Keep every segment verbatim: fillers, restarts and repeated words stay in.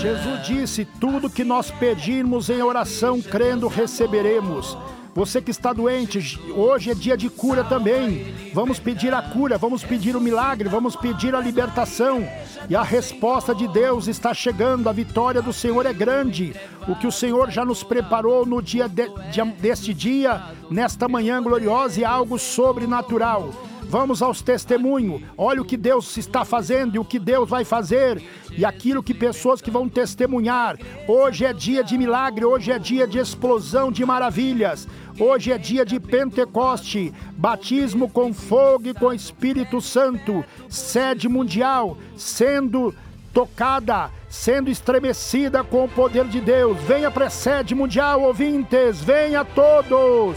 Jesus disse, tudo que nós pedirmos em oração, crendo, receberemos. Você que está doente, hoje é dia de cura também. Vamos pedir a cura, vamos pedir o milagre, vamos pedir a libertação. E a resposta de Deus está chegando, a vitória do Senhor é grande. O que o Senhor já nos preparou no dia de, de, deste dia, nesta manhã gloriosa, é algo sobrenatural. Vamos aos testemunhos, olha o que Deus está fazendo e o que Deus vai fazer e aquilo que pessoas que vão testemunhar. Hoje é dia de milagre, hoje é dia de explosão de maravilhas, hoje é dia de Pentecoste, batismo com fogo e com Espírito Santo, sede mundial sendo tocada, sendo estremecida com o poder de Deus. Venha para a sede mundial, ouvintes, venha todos.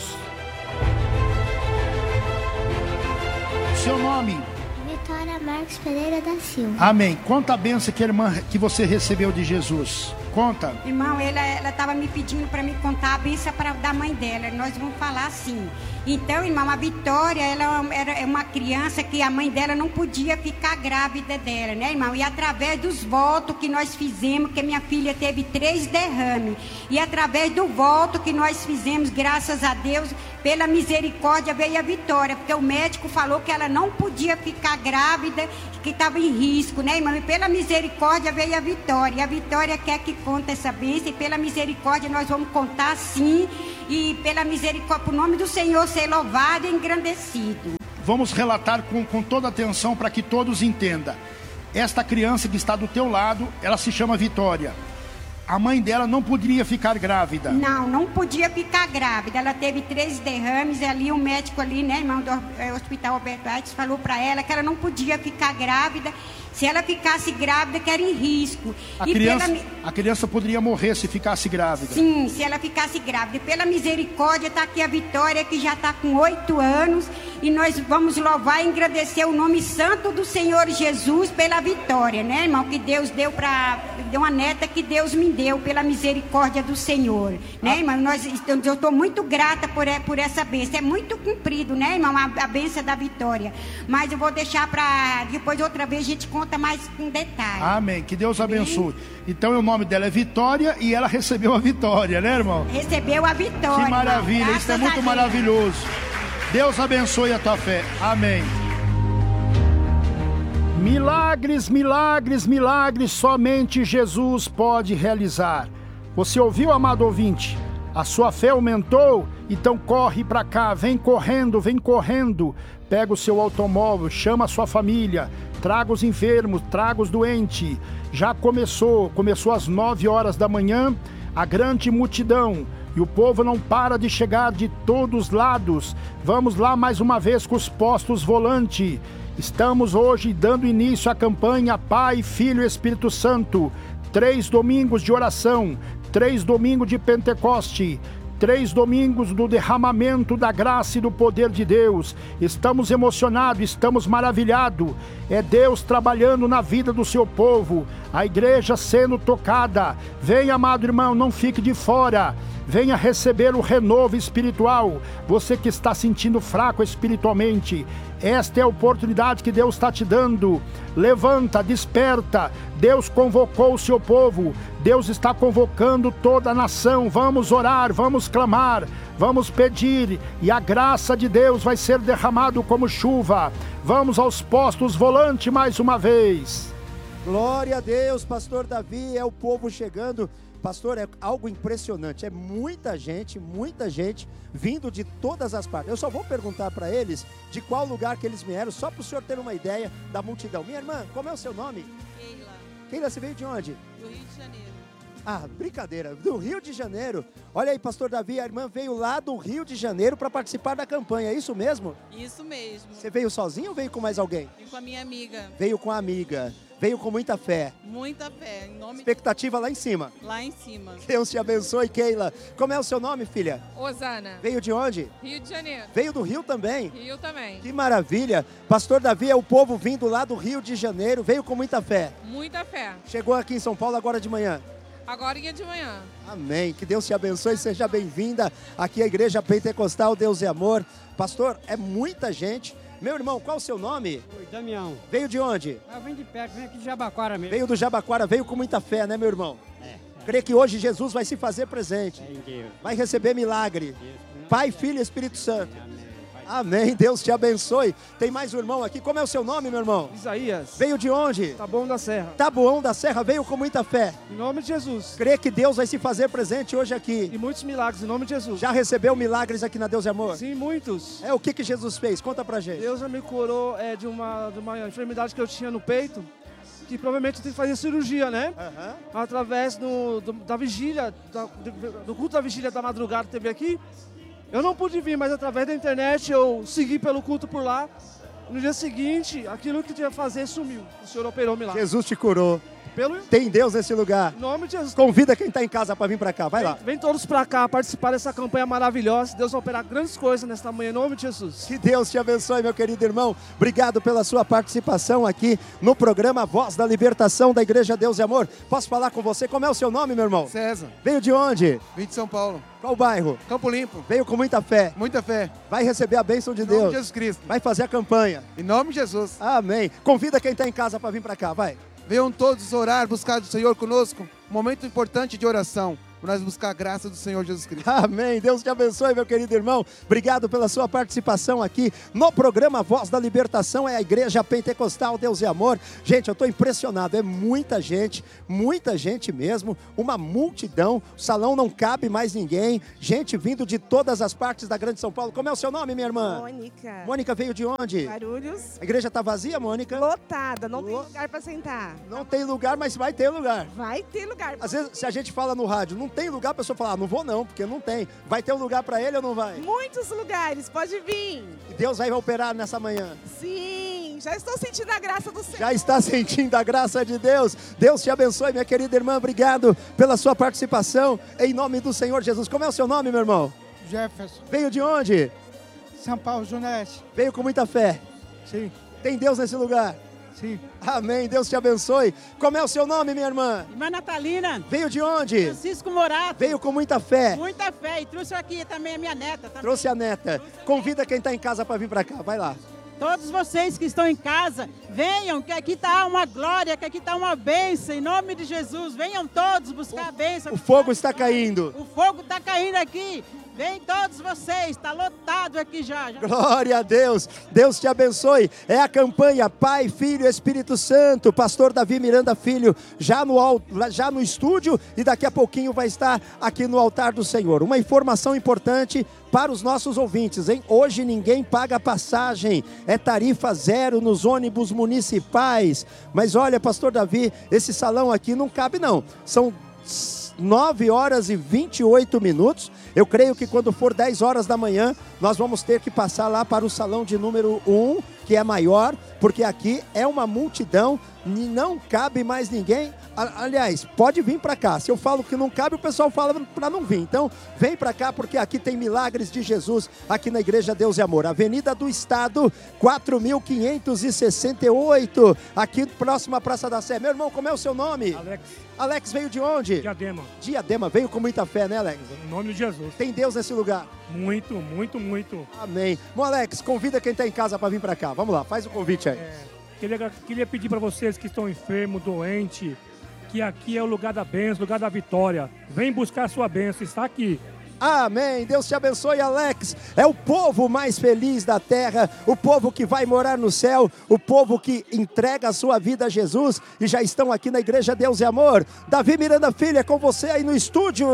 Seu nome? Vitória Marcos Pereira da Silva. Amém. Conta a bênção que a irmã que você recebeu de Jesus. Conta. Irmão, ela estava me pedindo para me contar a bênção pra, da mãe dela. Nós vamos falar assim. Então, irmão, a Vitória, ela era uma criança que a mãe dela não podia ficar grávida dela, né, irmão? E através dos votos que nós fizemos, que minha filha teve três derrames, e através do voto que nós fizemos, graças a Deus, pela misericórdia veio a Vitória, porque o médico falou que ela não podia ficar grávida, que estava em risco, né, irmão? E pela misericórdia veio a Vitória. E a Vitória quer que conte essa bênção, e pela misericórdia nós vamos contar sim, e pela misericórdia, para o nome do Senhor ser louvado e engrandecido. Vamos relatar com, com toda atenção para que todos entendam. Esta criança que está do teu lado, ela se chama Vitória. A mãe dela não poderia ficar grávida. Não, não podia ficar grávida. Ela teve três derrames ali, o médico ali, né, irmão, do é, Hospital Alberto Einstein, falou para ela que ela não podia ficar grávida. Se ela ficasse grávida, que era em risco. A, e criança, pela... a criança poderia morrer se ficasse grávida. Sim, se ela ficasse grávida. E pela misericórdia, está aqui a Vitória, que já está com oito anos. E nós vamos louvar e agradecer o nome santo do Senhor Jesus pela Vitória, né, irmão? Que Deus deu para... Deu uma neta que Deus me deu pela misericórdia do Senhor. Né, ah. irmão? Nós, eu estou muito grata por, por essa bênção. É muito cumprido, né, irmão? A, a bênção da Vitória. Mas eu vou deixar para... Depois, outra vez, a gente conta mais com detalhe. Amém. Que Deus abençoe. Então o nome dela é Vitória e ela recebeu a vitória, né, irmão? Recebeu a vitória. Que maravilha, irmão. Isso é muito maravilhoso. Deus abençoe a tua fé. Amém. Milagres, milagres, milagres, somente Jesus pode realizar. Você ouviu, amado ouvinte? A sua fé aumentou? Então corre para cá, vem correndo, vem correndo. Pega o seu automóvel, chama a sua família, traga os enfermos, traga os doentes. Já começou, começou às nove horas da manhã, a grande multidão. E o povo não para de chegar de todos os lados. Vamos lá mais uma vez com os postos volante. Estamos hoje dando início à campanha Pai, Filho e Espírito Santo. Três domingos de oração, três domingos de Pentecoste, três domingos do derramamento da graça e do poder de Deus. Estamos emocionados, estamos maravilhados. É Deus trabalhando na vida do seu povo, a igreja sendo tocada. Venha, amado irmão, não fique de fora. Venha receber o renovo espiritual. Você que está sentindo fraco espiritualmente, esta é a oportunidade que Deus está te dando. Levanta, desperta. Deus convocou o seu povo. Deus está convocando toda a nação. Vamos orar, vamos clamar, vamos pedir. E a graça de Deus vai ser derramado como chuva. Vamos aos postos volante mais uma vez. Glória a Deus, pastor Davi, é o povo chegando. Pastor, é algo impressionante, é muita gente, muita gente vindo de todas as partes. Eu só vou perguntar para eles de qual lugar que eles vieram, só para o senhor ter uma ideia da multidão. Minha irmã, como é o seu nome? Keila. Keila, você veio de onde? Do Rio de Janeiro. Ah, brincadeira, do Rio de Janeiro. Olha aí, pastor Davi, a irmã veio lá do Rio de Janeiro para participar da campanha, é isso mesmo? Isso mesmo. Você veio sozinho ou veio com mais alguém? Vim com a minha amiga. Veio com a amiga. Veio com muita fé. Muita fé. Em nome Expectativa de... lá em cima. Lá em cima. Deus te abençoe, Keila. Como é o seu nome, filha? Osana. Veio de onde? Rio de Janeiro. Veio do Rio também? Rio também. Que maravilha. Pastor Davi é o povo vindo lá do Rio de Janeiro. Veio com muita fé. Muita fé. Chegou aqui em São Paulo agora de manhã. Agora e de manhã. Amém. Que Deus te abençoe. Seja bem-vinda aqui à Igreja Pentecostal Deus é Amor. Pastor, é muita gente. Meu irmão, qual o seu nome? Oi, Damião. Veio de onde? Eu vim de perto, vim aqui de Jabaquara mesmo. Veio do Jabaquara, veio com muita fé, né, meu irmão? É. Crê que hoje Jesus vai se fazer presente. É em Deus. Vai receber milagre. Deus. Pai, Filho e Espírito Santo. Amém. Amém. Deus te abençoe. Tem mais um irmão aqui. Como é o seu nome, meu irmão? Isaías. Veio de onde? Taboão da Serra. Taboão da Serra. Veio com muita fé. Em nome de Jesus. Crê que Deus vai se fazer presente hoje aqui. E muitos milagres, em nome de Jesus. Já recebeu milagres aqui na Deus e Amor? Sim, muitos. É, o que que Jesus fez? Conta pra gente. Deus já me curou é, de, uma, de uma enfermidade que eu tinha no peito, que provavelmente eu tenho que fazer cirurgia, né? Uhum. Através do, do- da vigília, da- do, do culto da vigília da madrugada que teve aqui. Eu não pude vir, mas através da internet eu segui pelo culto por lá. No dia seguinte, aquilo que tinha que fazer sumiu. O Senhor operou o milagre. Jesus te curou. Pelo Tem Deus nesse lugar. nome de Jesus. Convida quem tá em casa pra vir pra cá. Vai lá. Vem, vem todos pra cá participar dessa campanha maravilhosa. Deus vai operar grandes coisas nesta manhã, em nome de Jesus. Que Deus te abençoe, meu querido irmão. Obrigado pela sua participação aqui no programa Voz da Libertação da Igreja Deus e Amor. Posso falar com você? Como é o seu nome, meu irmão? César, Veio de onde? vim de São Paulo. Qual bairro? Campo Limpo, Veio com muita fé. muita fé. Vai receber a bênção de Em nome Deus. de Jesus Cristo. Vai fazer a campanha. Em nome de Jesus. Amém. Convida quem está em casa para vir para cá, vai. Venham todos orar, buscar do Senhor conosco. Um momento importante de oração. Para nós buscar a graça do Senhor Jesus Cristo. Amém. Deus te abençoe, meu querido irmão. Obrigado pela sua participação aqui no programa Voz da Libertação. É a Igreja Pentecostal Deus e Amor. Gente, eu estou impressionado. É muita gente, muita gente mesmo. Uma multidão. O salão não cabe mais ninguém. Gente vindo de todas as partes da Grande São Paulo. Como é o seu nome, minha irmã? Mônica. Mônica veio de onde? Guarulhos. A igreja está vazia, Mônica? Lotada, não Lo- tem lugar pra sentar. Não tem lugar, mas vai ter lugar. Vai ter lugar. Às vezes, se a gente fala no rádio, não tem lugar, a pessoa fala, ah, não vou não, porque não tem. Vai ter um lugar para ele ou não vai? Muitos lugares, pode vir. E Deus vai operar nessa manhã. Sim, já estou sentindo a graça do Senhor. Já está sentindo a graça de Deus. Deus te abençoe, minha querida irmã. Obrigado pela sua participação. Em nome do Senhor Jesus. Como é o seu nome, meu irmão? Jefferson, Veio de onde? São Paulo, Junete. Veio com muita fé. Sim, Tem Deus nesse lugar. sim. Amém. Deus te abençoe. Como é o seu nome, minha irmã? Irmã Natalina, Veio de onde? Francisco Morato, Veio com muita fé. muita fé. E trouxe aqui também a minha neta. Também. Trouxe a neta. Convida quem está em casa para vir para cá. Vai lá. Todos vocês que estão em casa, venham, que aqui está uma glória, que aqui está uma bênção, em nome de Jesus. Venham todos buscar a bênção. O fogo está caindo. O fogo está caindo aqui. Vem todos vocês, está lotado aqui já. já. Glória a Deus. Deus te abençoe. É a campanha Pai, Filho e Espírito Santo. Pastor Davi Miranda Filho, já no, al- já no estúdio e daqui a pouquinho vai estar aqui no altar do Senhor. Uma informação importante para os nossos ouvintes, hein? Hoje ninguém paga passagem. É tarifa zero nos ônibus municipais. Mas olha, Pastor Davi, esse salão aqui não cabe não. São nove horas e vinte e oito minutos. Eu creio que quando for dez horas da manhã, nós vamos ter que passar lá para o salão de número um, que é maior, porque aqui é uma multidão, e não cabe mais ninguém. A- Aliás, pode vir para cá. Se eu falo que não cabe, o pessoal fala para não vir. Então, vem para cá, porque aqui tem milagres de Jesus, aqui na Igreja Deus e Amor. Avenida do Estado, quatro mil quinhentos e sessenta e oito, aqui próximo à Praça da Sé. Meu irmão, como é o seu nome? Alex, Alex veio de onde? Diadema, Diadema, veio com muita fé, né, Alex? em nome de Jesus. Tem Deus nesse lugar. Muito, muito, muito. Amém. Bom, Alex, convida quem está em casa para vir para cá. Vamos lá, faz o convite aí. É, queria, queria pedir para vocês que estão enfermos, doentes, que aqui é o lugar da bênção, lugar da vitória. Vem buscar a sua bênção, está aqui. Amém. Deus te abençoe, Alex. É o povo mais feliz da terra, o povo que vai morar no céu, o povo que entrega a sua vida a Jesus e já estão aqui na Igreja Deus e Amor. Davi Miranda Filho, é com você aí no estúdio.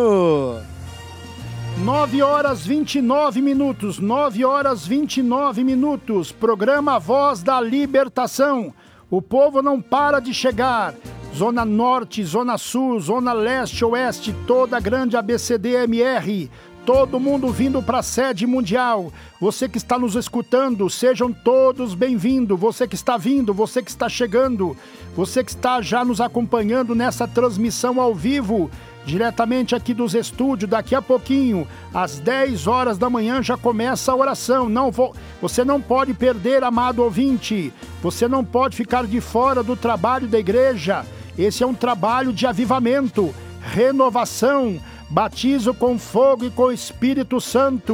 nove horas vinte e nove minutos, nove horas vinte e nove minutos, programa Voz da Libertação. O povo não para de chegar. Zona Norte, Zona Sul, Zona Leste, Oeste, toda a grande A B C D M R. Todo mundo vindo para a sede mundial. Você que está nos escutando, sejam todos bem-vindos. Você que está vindo, você que está chegando, você que está já nos acompanhando nessa transmissão ao vivo, diretamente aqui dos estúdios. Daqui a pouquinho, às dez horas da manhã, já começa a oração. Não vou... Você não pode perder, amado ouvinte. Você não pode ficar de fora do trabalho da igreja. Esse é um trabalho de avivamento, renovação, batismo com fogo e com Espírito Santo.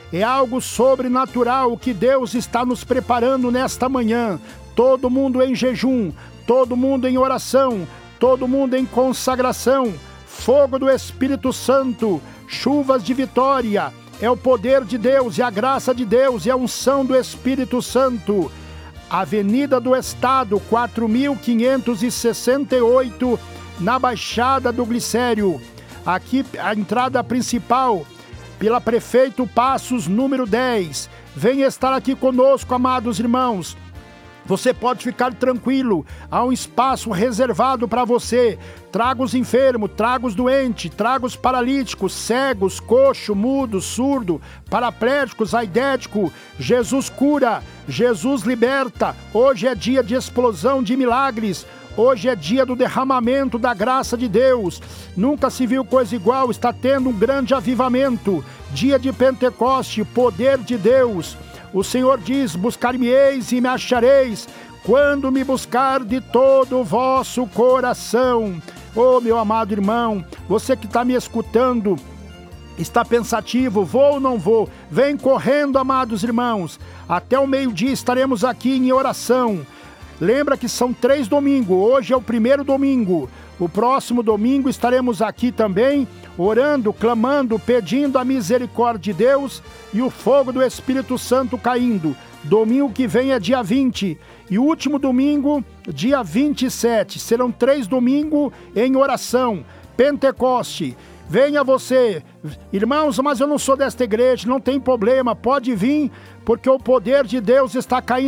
É algo sobrenatural que Deus está nos preparando nesta manhã. Todo mundo em jejum, todo mundo em oração, todo mundo em consagração. Fogo do Espírito Santo, chuvas de vitória. É o poder de Deus, e a graça de Deus, e a unção do Espírito Santo. Avenida do Estado, quatro mil quinhentos e sessenta e oito, na Baixada do Glicério. Aqui a entrada principal, pela Prefeito Passos, número dez. Venha estar aqui conosco, amados irmãos. Você pode ficar tranquilo, há um espaço reservado para você. Traga os enfermos, traga os doentes, traga os paralíticos, cegos, coxo, mudo, surdo, paraplégico, aidético. Jesus cura, Jesus liberta. Hoje é dia de explosão de milagres. Hoje é dia do derramamento da graça de Deus. Nunca se viu coisa igual, está tendo um grande avivamento. Dia de Pentecoste, poder de Deus. O Senhor diz, buscar-me-eis e me achareis, quando me buscar de todo o vosso coração. Oh, meu amado irmão, você que está me escutando, está pensativo, vou ou não vou? Vem correndo, amados irmãos. Até o meio-dia estaremos aqui em oração. Lembra que são três domingos, hoje é o primeiro domingo. O próximo domingo estaremos aqui também, orando, clamando, pedindo a misericórdia de Deus e o fogo do Espírito Santo caindo. Domingo que vem é dia vinte e o último domingo, dia vinte e sete. Serão três domingos em oração. Pentecoste. Venha você, irmãos, mas eu não sou desta igreja, não tem problema, pode vir, porque o poder de Deus está caindo.